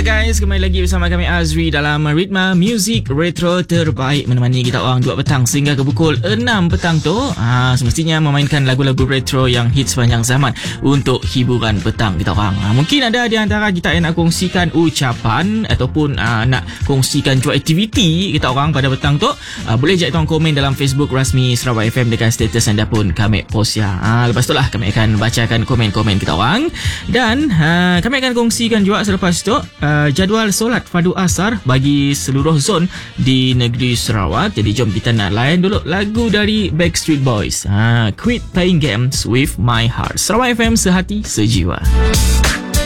Guys, kembali lagi bersama kami Azri dalam Ritma Music Retro terbaik, menemani kita orang 2 petang sehingga ke pukul 6 petang tu. Semestinya memainkan lagu-lagu retro yang hits sepanjang zaman untuk hiburan petang kita orang. Mungkin ada di antara kita yang nak kongsikan ucapan ataupun nak kongsikan juga aktiviti kita orang pada petang tu. Boleh je tuan komen dalam Facebook rasmi Sarawak FM dekat status anda pun kami post ya. Lepas tu lah kami akan bacakan komen-komen kita orang, dan kami akan kongsikan juga selepas tu jadual solat fardu asar bagi seluruh zon di negeri Sarawak. Jadi jom kita nak layan dulu lagu dari Backstreet Boys, Quit Playing Games With My Heart. Sarawak FM, sehati sejiwa.